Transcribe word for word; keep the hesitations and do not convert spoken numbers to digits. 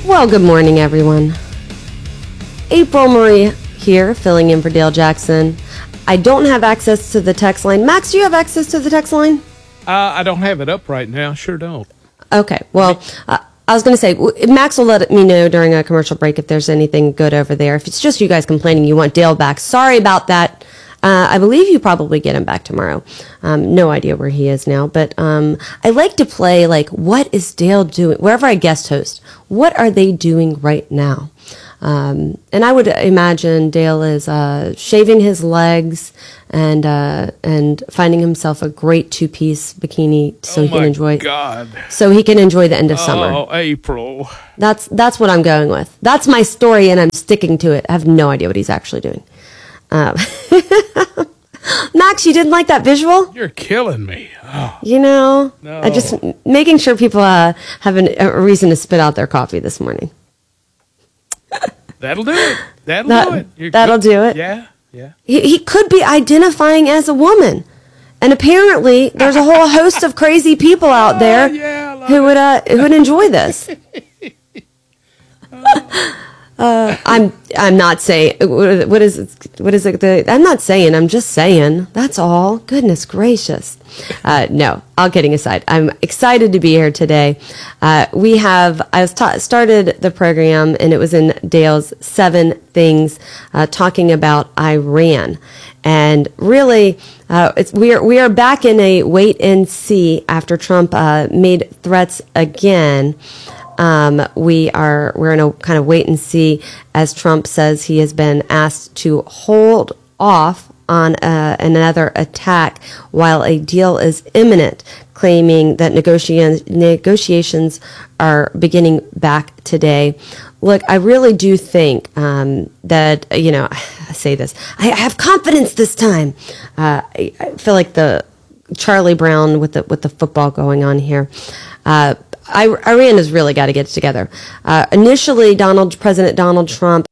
Well, good morning, everyone. April Marie here, filling in for Dale Jackson. I don't have access to the text line. Max, do you have access to the text line? Uh, I don't have it up right now. Sure don't. Okay. Well, uh, I was going to say, Max will let me know during a commercial break if there's anything good over there. If it's just you guys complaining you want Dale back, sorry about that. Uh, I believe you probably get him back tomorrow. Um, no idea where he is now, but um, I like to play, like, what is Dale doing? Wherever I guest host, what are they doing right now? Um, and I would imagine Dale is uh, shaving his legs and uh, and finding himself a great two-piece bikini so oh he can my enjoy. God. So he can enjoy the end of Oh, summer. April. That's that's what I'm going with. That's my story, and I'm sticking to it. I have no idea what he's actually doing. Um, Max, you didn't like that visual? You're killing me. Oh, You know, No. I just making sure people uh, have an, a reason to spit out their coffee this morning. that'll do it. That'll That- do it. You're that'll good. do it. Yeah, yeah. He, he could be identifying as a woman, and apparently there's a whole host of crazy people out there Oh, yeah, I love who would uh, who would enjoy this. Uh, I'm I'm not saying what what is what is it the I'm not saying I'm just saying that's all. Goodness gracious, uh, no. All kidding aside, I'm excited to be here today. Uh, we have I was ta- started the program and it was in Dale's seven things uh, talking about Iran, and really uh, it's, we are we are back in a wait and see after Trump uh, made threats again. Um, we are we're in a kind of wait and see as Trump says he has been asked to hold off on uh, another attack while a deal is imminent, claiming that negotia- negotiations are beginning back today. Look, I really do think um, that, you know, I say this, I have confidence this time. Uh, I, I feel like the Charlie Brown with the with the football going on here. Uh, I, Iran has really got to get it together. Uh, initially, Donald President Donald Trump